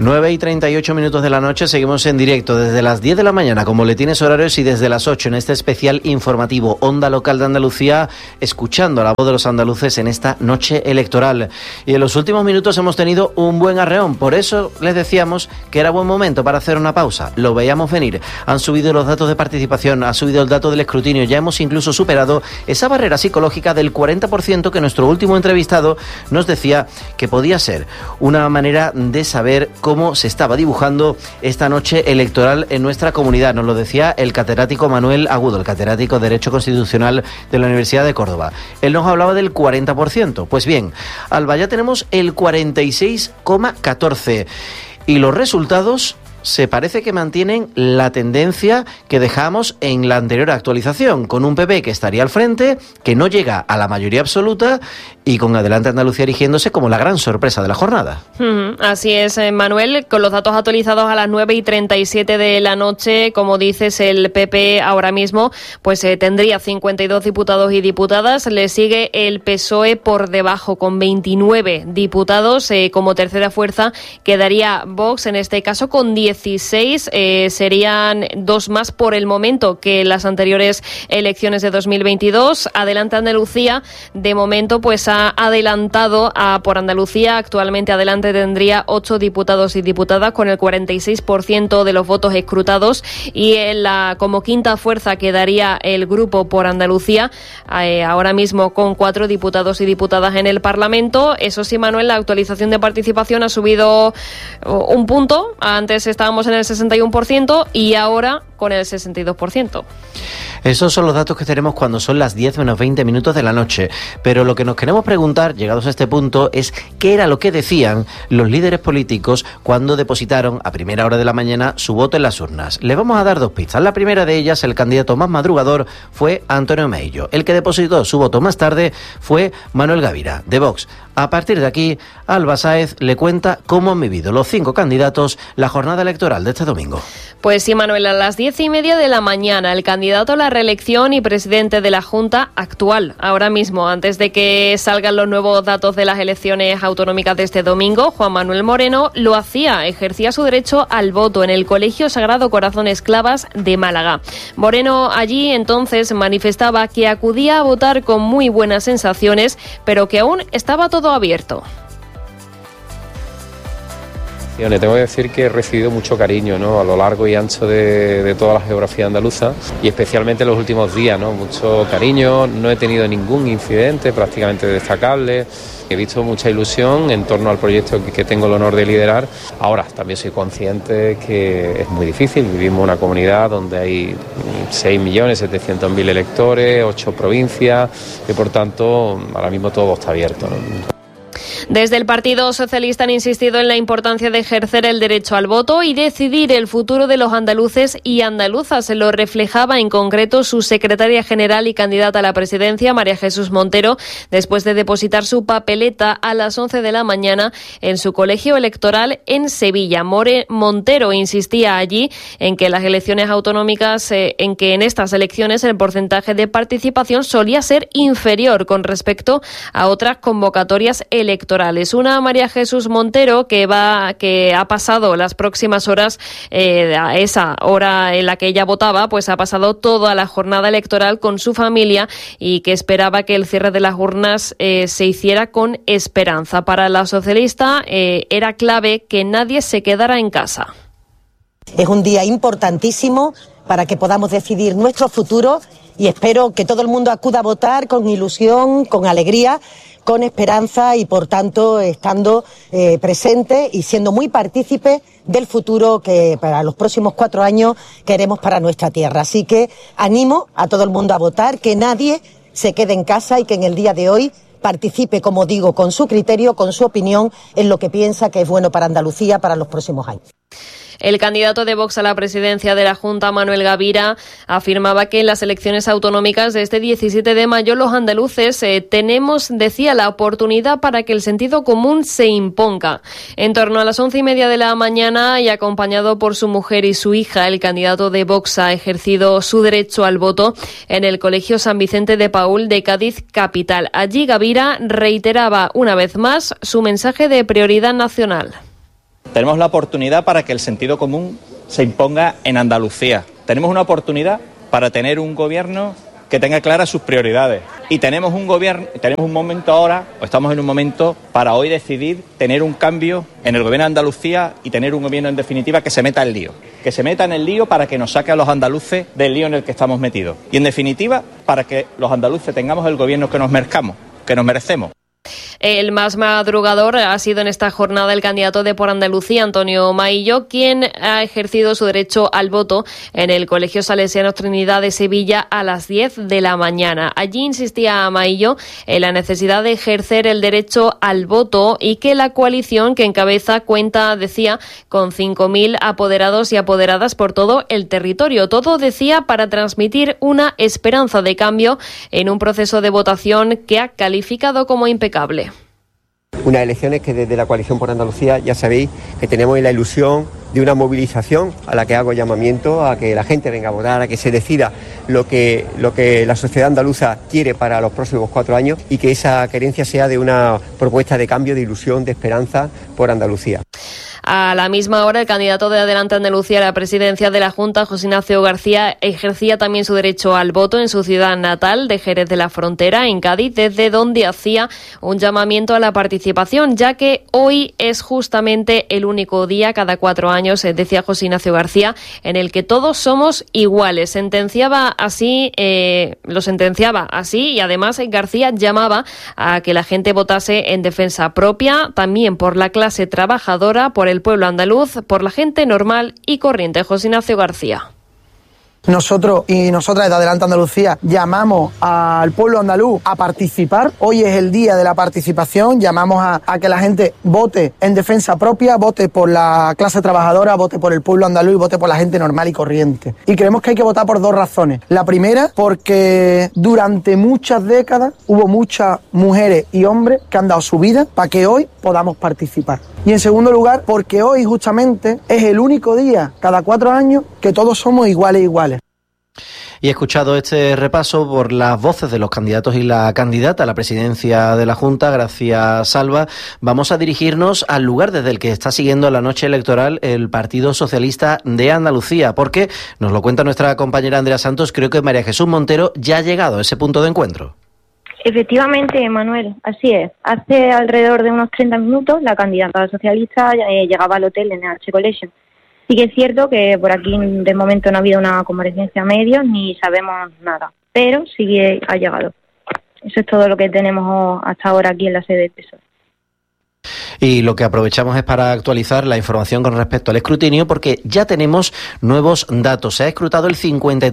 9:38 de la noche, seguimos en directo desde las 10 de la mañana con boletines horarios y desde las 8 en este especial informativo Onda Local de Andalucía, escuchando la voz de los andaluces en esta noche electoral. Y en los últimos minutos hemos tenido un buen arreón, por eso les decíamos que era buen momento para hacer una pausa. Lo veíamos venir, han subido los datos de participación, ha subido el dato del escrutinio, ya hemos incluso superado esa barrera psicológica del 40% que nuestro último entrevistado nos decía que podía ser una manera de saber cómo se estaba dibujando esta noche electoral en nuestra comunidad. Nos lo decía el catedrático Manuel Agudo, el catedrático de Derecho Constitucional de la Universidad de Córdoba. Él nos hablaba del 40%. Pues bien, Alba, ya tenemos el 46,14%. Y los resultados se parece que mantienen la tendencia que dejamos en la anterior actualización, con un PP que estaría al frente, que no llega a la mayoría absoluta y con Adelante Andalucía erigiéndose como la gran sorpresa de la jornada. Así es, Manuel, con los datos actualizados a las 9:37 de la noche, como dices, el PP ahora mismo pues tendría 52 diputados y diputadas, le sigue el PSOE por debajo con 29 diputados, como tercera fuerza quedaría Vox, en este caso con 16, serían dos más por el momento que las anteriores elecciones de 2022. Adelante Andalucía, de momento, pues ha adelantado por Andalucía. Actualmente Adelante tendría 8 diputados y diputadas con el 46% de los votos escrutados, y como quinta fuerza quedaría el Grupo por Andalucía, ahora mismo con 4 diputados y diputadas en el Parlamento. Eso sí, Manuel, la actualización de participación ha subido un punto. Antes estábamos en el 61% y ahora con el 62%. Esos son los datos que tenemos cuando son las 10 menos 20 minutos de la noche. Pero lo que nos queremos preguntar, llegados a este punto, es qué era lo que decían los líderes políticos cuando depositaron a primera hora de la mañana su voto en las urnas. Les vamos a dar 2 pistas. La primera de ellas, el candidato más madrugador, fue Antonio Meillo. El que depositó su voto más tarde fue Manuel Gavira, de Vox. A partir de aquí, Alba Sáez le cuenta cómo han vivido los 5 candidatos la jornada electoral de este domingo. Pues sí, Manuel, a las 10:30 de la mañana, el candidato a la reelección y presidente de la Junta actual, ahora mismo, antes de que salgan los nuevos datos de las elecciones autonómicas de este domingo, Juan Manuel Moreno lo hacía, ejercía su derecho al voto en el Colegio Sagrado Corazón Esclavas de Málaga. Moreno allí entonces manifestaba que acudía a votar con muy buenas sensaciones, pero que aún estaba todo abierto. Le tengo que decir que he recibido mucho cariño, ¿no?, a lo largo y ancho de toda la geografía andaluza, y especialmente en los últimos días, ¿no?, mucho cariño. No he tenido ningún incidente prácticamente destacable. He visto mucha ilusión en torno al proyecto que tengo el honor de liderar. Ahora también soy consciente que es muy difícil. Vivimos en una comunidad donde hay 6.700.000 electores, 8 provincias, y por tanto ahora mismo todo está abierto, ¿no? Desde el Partido Socialista han insistido en la importancia de ejercer el derecho al voto y decidir el futuro de los andaluces y andaluzas. Se lo reflejaba en concreto su secretaria general y candidata a la presidencia, María Jesús Montero, después de depositar su papeleta a las 11 de la mañana en su colegio electoral en Sevilla. Montero insistía allí en que las elecciones autonómicas, en estas elecciones el porcentaje de participación solía ser inferior con respecto a otras convocatorias electorales. Una María Jesús Montero que ha pasado las próximas horas, a esa hora en la que ella votaba, pues ha pasado toda la jornada electoral con su familia, y que esperaba que el cierre de las urnas se hiciera con esperanza. Para la socialista era clave que nadie se quedara en casa. Es un día importantísimo para que podamos decidir nuestro futuro, y espero que todo el mundo acuda a votar con ilusión, con alegría, con esperanza, y por tanto estando presente y siendo muy partícipe del futuro que para los próximos 4 años queremos para nuestra tierra. Así que animo a todo el mundo a votar, que nadie se quede en casa y que en el día de hoy participe, como digo, con su criterio, con su opinión, en lo que piensa que es bueno para Andalucía para los próximos años. El candidato de Vox a la presidencia de la Junta, Manuel Gavira, afirmaba que en las elecciones autonómicas de este 17 de mayo los andaluces tenemos, decía, la oportunidad para que el sentido común se imponga. En torno a las 11:30 de la mañana, y acompañado por su mujer y su hija, el candidato de Vox ha ejercido su derecho al voto en el Colegio San Vicente de Paúl de Cádiz capital. Allí Gavira reiteraba una vez más su mensaje de prioridad nacional. Tenemos la oportunidad para que el sentido común se imponga en Andalucía. Tenemos una oportunidad para tener un gobierno que tenga claras sus prioridades. Y tenemos un momento ahora, o estamos en un momento para hoy decidir tener un cambio en el gobierno de Andalucía y tener un gobierno en definitiva que se meta en lío. Que se meta en el lío para que nos saque a los andaluces del lío en el que estamos metidos. Y en definitiva, para que los andaluces tengamos el gobierno que nos merecemos. El más madrugador ha sido en esta jornada el candidato de Por Andalucía, Antonio Maillo, quien ha ejercido su derecho al voto en el Colegio Salesianos Trinidad de Sevilla a las 10 de la mañana. Allí insistía Maillo en la necesidad de ejercer el derecho al voto y que la coalición que encabeza cuenta, decía, con 5.000 apoderados y apoderadas por todo el territorio. Todo, decía, para transmitir una esperanza de cambio en un proceso de votación que ha calificado como impecable. Unas elecciones que desde la Coalición por Andalucía ya sabéis que tenemos la ilusión de una movilización a la que hago llamamiento a que la gente venga a votar, a que se decida lo que la sociedad andaluza quiere para los próximos 4 años y que esa querencia sea de una propuesta de cambio, de ilusión, de esperanza por Andalucía. A la misma hora, el candidato de Adelante Andalucía a la presidencia de la Junta, José Ignacio García, ejercía también su derecho al voto en su ciudad natal de Jerez de la Frontera, en Cádiz, desde donde hacía un llamamiento a la participación, ya que hoy es justamente el único día cada 4 años, decía José Ignacio García, en el que todos somos iguales. Lo sentenciaba así y además García llamaba a que la gente votase en defensa propia, también por la clase trabajadora, por el pueblo andaluz, por la gente normal y corriente. José Ignacio García. Nosotros y nosotras de Adelante Andalucía llamamos al pueblo andaluz a participar. Hoy es el día de la participación. Llamamos a que la gente vote en defensa propia, vote por la clase trabajadora, vote por el pueblo andaluz y vote por la gente normal y corriente. Y creemos que hay que votar por 2 razones. La primera, porque durante muchas décadas hubo muchas mujeres y hombres que han dado su vida para que hoy podamos participar. Y en segundo lugar, porque hoy justamente es el único día cada 4 años que todos somos iguales. Y escuchado este repaso por las voces de los candidatos y la candidata a la presidencia de la Junta, Gracia Salva, vamos a dirigirnos al lugar desde el que está siguiendo la noche electoral el Partido Socialista de Andalucía, porque nos lo cuenta nuestra compañera Andrea Santos. Creo que María Jesús Montero ya ha llegado a ese punto de encuentro. Efectivamente, Manuel, así es. Hace alrededor de unos 30 minutos la candidata socialista llegaba al hotel NH Collection. Sí que es cierto que por aquí de momento no ha habido una comparecencia a medios ni sabemos nada, pero sí que ha llegado. Eso es todo lo que tenemos hasta ahora aquí en la sede del PSOE. Y lo que aprovechamos es para actualizar la información con respecto al escrutinio, porque ya tenemos nuevos datos. Se ha escrutado el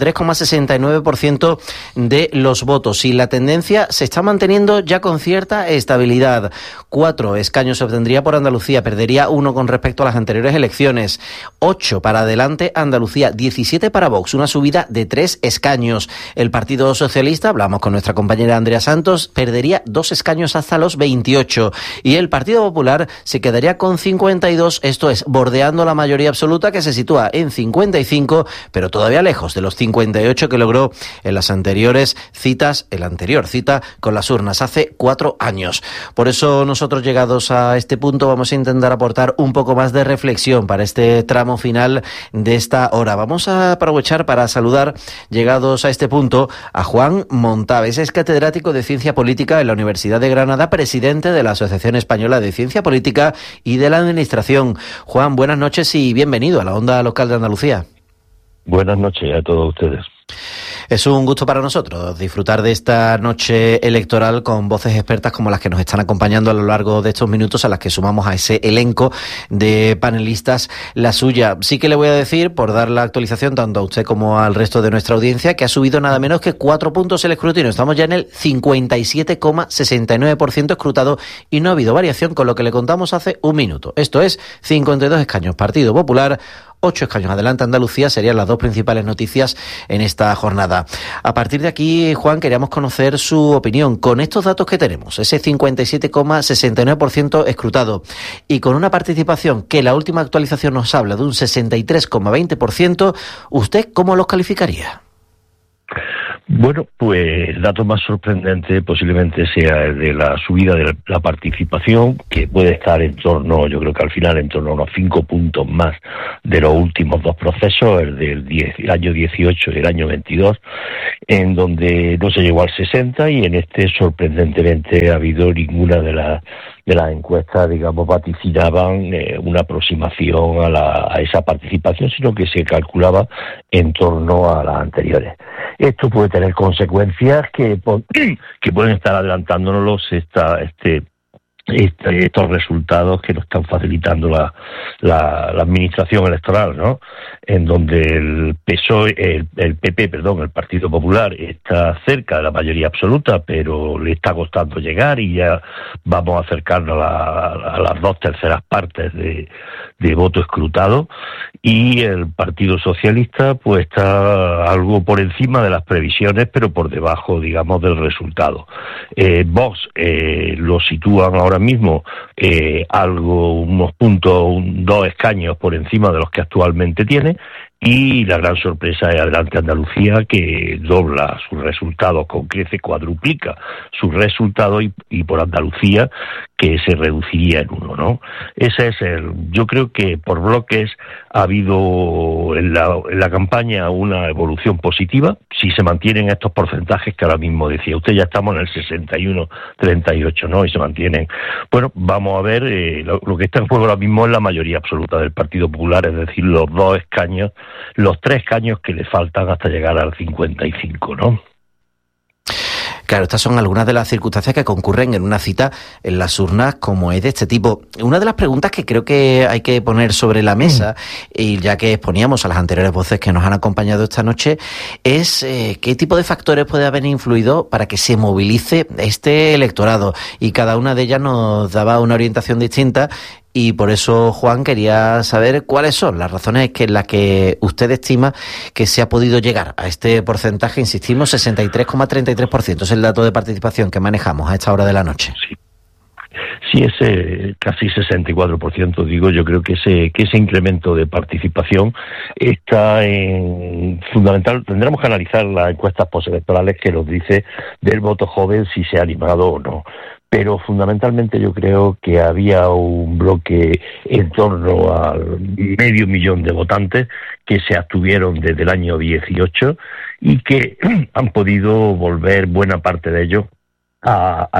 53,69% de los votos y la tendencia se está manteniendo ya con cierta estabilidad. 4 escaños se obtendría por Andalucía, perdería 1 con respecto a las anteriores elecciones. 8 para Adelante Andalucía, 17 para Vox, una subida de 3 escaños. El Partido Socialista, hablamos con nuestra compañera Andrea Santos, perdería 2 escaños hasta los 28. Y el Partido Popular se quedaría con 52, esto es, bordeando la mayoría absoluta que se sitúa en 55, pero todavía lejos de los 58 que logró en las anteriores citas, en la anterior cita con las urnas hace 4 años. Por eso nosotros, llegados a este punto, vamos a intentar aportar un poco más de reflexión para este tramo final de esta hora. Vamos a aprovechar para saludar, llegados a este punto, a Juan Montaves. Es catedrático de Ciencia Política en la Universidad de Granada, presidente de la Asociación Española de Ciencia Política y de la Administración. Juan, buenas noches y bienvenido a la Onda Local de Andalucía. Buenas noches a todos ustedes. Es un gusto para nosotros disfrutar de esta noche electoral con voces expertas como las que nos están acompañando a lo largo de estos minutos, a las que sumamos a ese elenco de panelistas la suya. Sí que le voy a decir, por dar la actualización tanto a usted como al resto de nuestra audiencia, que ha subido nada menos que 4 puntos el escrutinio. Estamos ya en el 57,69% escrutado y no ha habido variación con lo que le contamos hace un minuto. Esto es 52 escaños Partido Popular, 8 escaños Adelante Andalucía, serían las 2 principales noticias en esta jornada. A partir de aquí, Juan, queríamos conocer su opinión. Con estos datos que tenemos, ese 57,69% escrutado y con una participación que la última actualización nos habla de un 63,20%, ¿usted cómo los calificaría? Bueno, pues el dato más sorprendente posiblemente sea el de la subida de la participación, que puede estar en torno, yo creo que al final en torno a unos 5 puntos más de los últimos dos procesos, el del año 18 y el año 22, en donde no se llegó al 60 y en este sorprendentemente ha habido ninguna de las encuestas, digamos, vaticinaban una aproximación a esa participación, sino que se calculaba en torno a las anteriores. Esto puede tener consecuencias que pueden estar adelantándonos estos resultados que nos están facilitando la administración electoral, ¿no? En donde el PSOE, el PP, el Partido Popular, está cerca de la mayoría absoluta, pero le está costando llegar y ya vamos a acercarnos a las 2/3 partes de voto escrutado, y el Partido Socialista pues está algo por encima de las previsiones, pero por debajo, digamos, del resultado. Vox lo sitúan ahora mismo unos puntos, 2 escaños por encima de los que actualmente tiene, y la gran sorpresa es Adelante Andalucía, que dobla sus resultados con creces, cuadruplica sus resultados, y por Andalucía, que se reduciría en 1, ¿no? Ese es yo creo que por bloques ha habido en la campaña una evolución positiva. Si se mantienen estos porcentajes que ahora mismo decía usted, ya estamos en el 61-38, ¿no? Y se mantienen. Bueno, vamos a ver, lo que está en juego ahora mismo es la mayoría absoluta del Partido Popular, es decir, los 3 escaños que le faltan hasta llegar al 55, ¿no? Claro, estas son algunas de las circunstancias que concurren en una cita en las urnas como es de este tipo. Una de las preguntas que creo que hay que poner sobre la mesa, y ya que exponíamos a las anteriores voces que nos han acompañado esta noche, es qué tipo de factores puede haber influido para que se movilice este electorado. Y cada una de ellas nos daba una orientación distinta. Y por eso, Juan, quería saber cuáles son las razones en las que usted estima que se ha podido llegar a este porcentaje. Insistimos, 63,33% es el dato de participación que manejamos a esta hora de la noche. Sí, ese casi 64%, digo, yo creo que ese incremento de participación está en fundamental. Tendremos que analizar las encuestas postelectorales que nos dice del voto joven si se ha animado o no. Pero fundamentalmente yo creo que había un bloque en torno al 500.000 de votantes que se abstuvieron desde el año 18 y que han podido volver buena parte de ellos a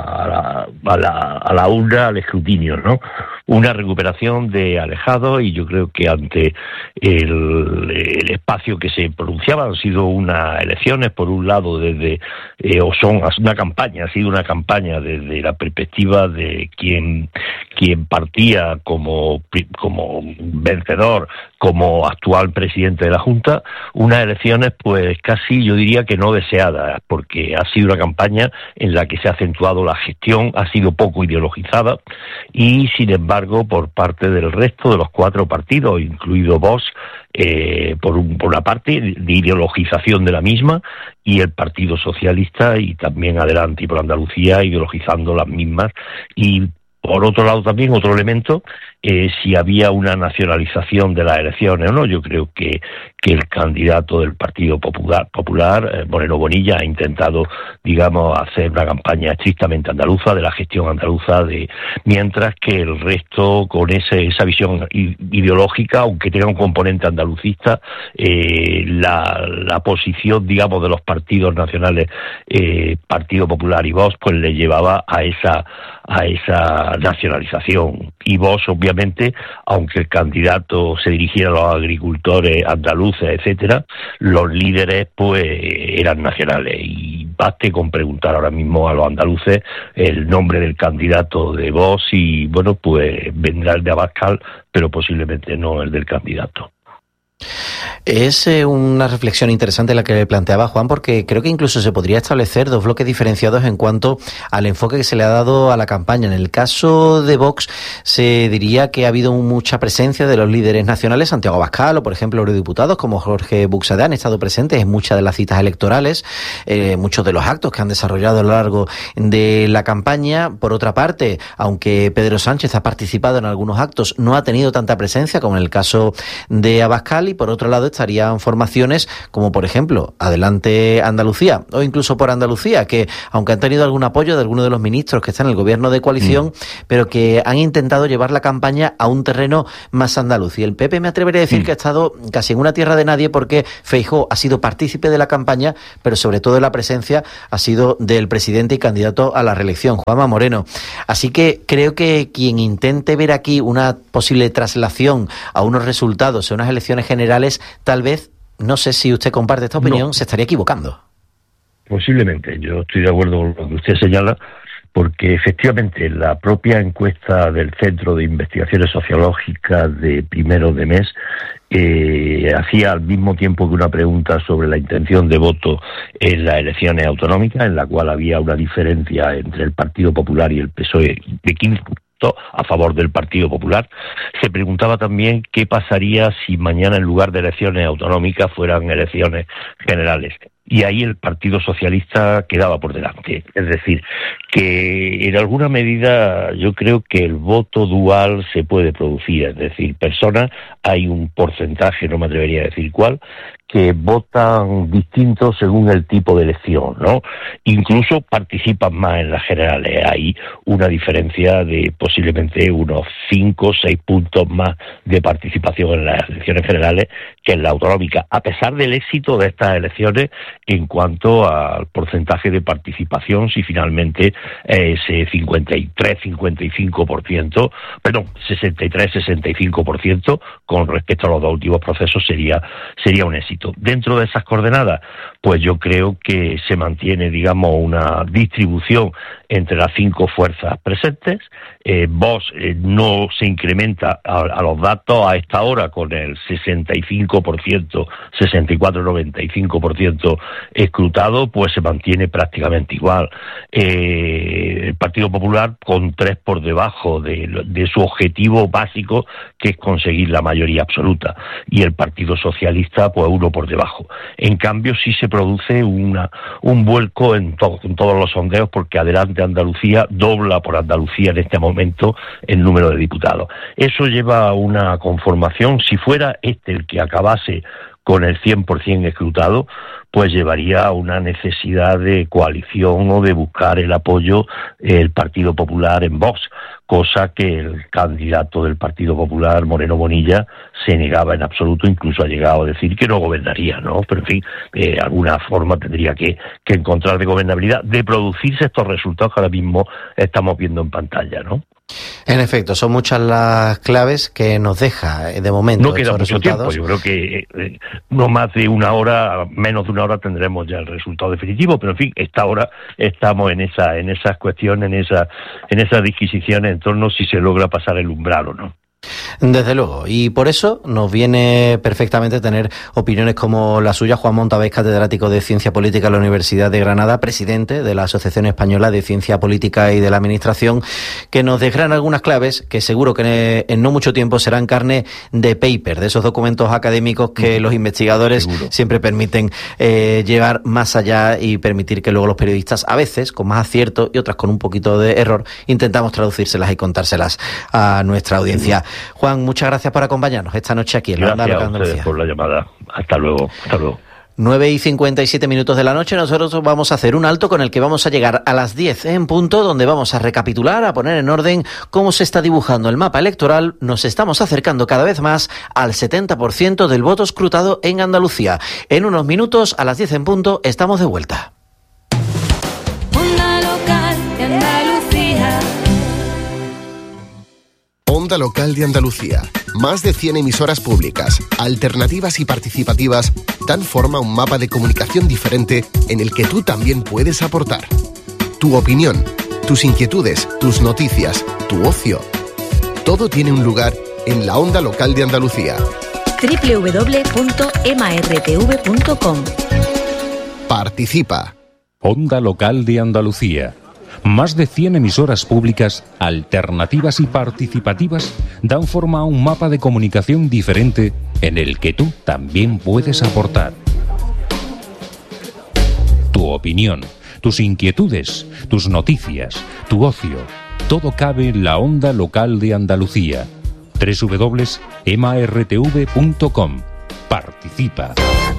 la urna, al escrutinio, ¿no? Una recuperación de alejados, y yo creo que ante el espacio que se pronunciaba han sido unas elecciones, por un lado, ha sido una campaña desde la perspectiva de quien partía como vencedor, como actual presidente de la Junta, unas elecciones pues casi, yo diría que no deseadas, porque ha sido una campaña en la que se ha acentuado la gestión, ha sido poco ideologizada, y sin embargo por parte del resto de los 4 partidos, incluido Vox, por una parte de ideologización de la misma, y el Partido Socialista y también Adelante y por Andalucía ideologizando las mismas. Y por otro lado también otro elemento, si había una nacionalización de las elecciones o no. Yo creo que el candidato del Partido Popular, Moreno Bonilla, ha intentado, digamos, hacer una campaña estrictamente andaluza, de la gestión andaluza, mientras que el resto, con esa visión ideológica, aunque tenga un componente andalucista, la posición, digamos, de los partidos nacionales, Partido Popular y Vox, pues le llevaba a esa nacionalización. Y Vox, obviamente, aunque el candidato se dirigiera a los agricultores andaluces, etcétera, los líderes pues eran nacionales, y baste con preguntar ahora mismo a los andaluces el nombre del candidato de Vox y bueno, pues vendrá el de Abascal, pero posiblemente no el del candidato. Es una reflexión interesante la que planteaba Juan, porque creo que incluso se podría establecer 2 bloques diferenciados en cuanto al enfoque que se le ha dado a la campaña. En el caso de Vox se diría que ha habido mucha presencia de los líderes nacionales, Santiago Abascal o por ejemplo eurodiputados como Jorge Buxadé han estado presentes en muchas de las citas electorales, muchos de los actos que han desarrollado a lo largo de la campaña. Por otra parte, aunque Pedro Sánchez ha participado en algunos actos, no ha tenido tanta presencia como en el caso de Abascal. y por otro lado estarían formaciones como por ejemplo Adelante Andalucía o incluso Por Andalucía, que aunque han tenido algún apoyo de algunos de los ministros que están en el gobierno de coalición, pero que han intentado llevar la campaña a un terreno más andaluz. Y el PP me atrevería a decir que ha estado casi en una tierra de nadie, porque Feijóo ha sido partícipe de la campaña, pero sobre todo de la presencia ha sido del presidente y candidato a la reelección, Juanma Moreno. Así que creo que quien intente ver aquí una posible traslación a unos resultados en unas elecciones generales, tal vez, no sé si usted comparte esta opinión, se estaría equivocando. Posiblemente, yo estoy de acuerdo con lo que usted señala, porque efectivamente la propia encuesta del Centro de Investigaciones Sociológicas de primero de mes hacía al mismo tiempo que una pregunta sobre la intención de voto en las elecciones autonómicas, en la cual había una diferencia entre el Partido Popular y el PSOE de 15 puntos a favor del Partido Popular. Se preguntaba también qué pasaría si mañana en lugar de elecciones autonómicas fueran elecciones generales. Y ahí el Partido Socialista quedaba por delante. Es decir, que en alguna medida yo creo que el voto dual se puede producir. Es decir, personas, hay un porcentaje, no me atrevería a decir cuál, que votan distintos según el tipo de elección, ¿no? Incluso participan más en las generales. Hay una diferencia de posiblemente unos 5 o 6 puntos más de participación en las elecciones generales que en la autonómica, a pesar del éxito de estas elecciones en cuanto al porcentaje de participación, si finalmente ese 53-55%, perdón, 63-65% con respecto a los dos últimos procesos sería un éxito. Dentro de esas coordenadas, pues yo creo que se mantiene, digamos, una distribución entre las 5 fuerzas presentes. Vox no se incrementa a los datos a esta hora con el 65%, 64-95% escrutado, pues se mantiene prácticamente igual. El Partido Popular con 3 por debajo de su objetivo básico, que es conseguir la mayoría absoluta, y el Partido Socialista pues 1 por debajo. En cambio sí se produce un vuelco en todos los sondeos, porque Adelante Andalucía dobla por Andalucía en este momento el número de diputados. Eso lleva a una conformación. Si fuera el que acabase con el 100% escrutado, pues llevaría a una necesidad de coalición o de buscar el apoyo el Partido Popular en Vox, cosa que el candidato del Partido Popular, Moreno Bonilla, se negaba en absoluto, incluso ha llegado a decir que no gobernaría, ¿no? Pero en fin, alguna forma tendría que encontrar de gobernabilidad, de producirse estos resultados que ahora mismo estamos viendo en pantalla, ¿no? En efecto, son muchas las claves que nos deja de momento. No queda mucho tiempo, yo creo que no más de una hora, menos de una hora tendremos ya el resultado definitivo, pero en fin, esta hora estamos en esas cuestiones, en esas disquisiciones en torno a si se logra pasar el umbral o no. Desde luego, y por eso nos viene perfectamente tener opiniones como la suya. Juan Montavés, catedrático de Ciencia Política en la Universidad de Granada, presidente de la Asociación Española de Ciencia Política y de la Administración, que nos dejarán algunas claves que seguro que en no mucho tiempo serán carne de paper, de esos documentos académicos que los investigadores siempre permiten llevar más allá y permitir que luego los periodistas, a veces con más acierto y otras con un poquito de error, intentamos traducírselas y contárselas a nuestra audiencia. Juan, muchas gracias por acompañarnos esta noche aquí en la Onda Local Andalucía. Gracias a ustedes por la llamada. Hasta luego. 9:57 de la noche, nosotros vamos a hacer un alto con el que vamos a llegar a las 10 en punto, donde vamos a recapitular, a poner en orden cómo se está dibujando el mapa electoral. Nos estamos acercando cada vez más al 70% del voto escrutado en Andalucía. En unos minutos, a las 10 en punto, estamos de vuelta. Onda Local de Andalucía. Onda Local de Andalucía. Más de 100 emisoras públicas, alternativas y participativas dan forma a un mapa de comunicación diferente en el que tú también puedes aportar. Tu opinión, tus inquietudes, tus noticias, tu ocio. Todo tiene un lugar en la Onda Local de Andalucía. www.martv.com. Participa. Onda Local de Andalucía. Más de 100 emisoras públicas, alternativas y participativas dan forma a un mapa de comunicación diferente en el que tú también puedes aportar. Tu opinión, tus inquietudes, tus noticias, tu ocio, todo cabe en la Onda Local de Andalucía. www.martv.com. Participa.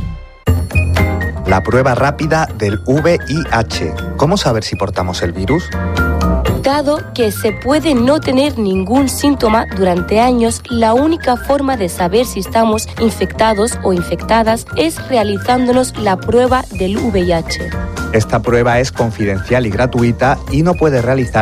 La prueba rápida del VIH. ¿Cómo saber si portamos el virus? Dado que se puede no tener ningún síntoma durante años, la única forma de saber si estamos infectados o infectadas es realizándonos la prueba del VIH. Esta prueba es confidencial y gratuita y no puede realizar